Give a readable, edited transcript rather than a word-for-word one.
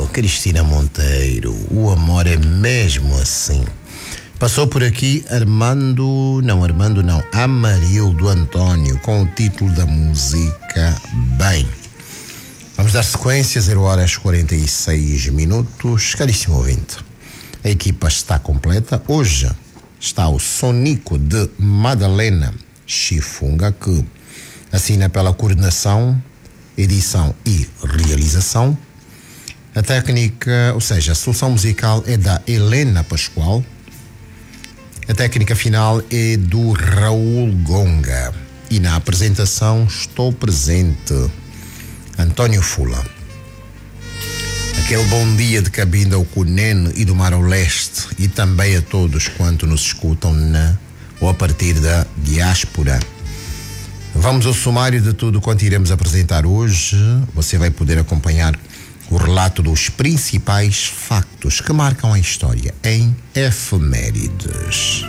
Cristina Monteiro, o amor é mesmo assim. Passou por aqui Amarildo António, com o título da música Bem. Vamos dar sequência, 0h46. Caríssimo ouvinte, a equipa está completa. Hoje está o Sonico de Madalena Chifunga, que assina pela coordenação, edição e realização. A técnica, ou seja, a solução musical é da Helena Pascoal. A técnica final é do Raul Gonga. E na apresentação estou presente, António Fula. Aquele bom dia de Cabinda ao Cunene e do Mar ao Leste, e também a todos quanto nos escutam ou a partir da diáspora. Vamos ao sumário de tudo quanto iremos apresentar hoje. Você vai poder acompanhar o relato dos principais factos que marcam a história em efemérides.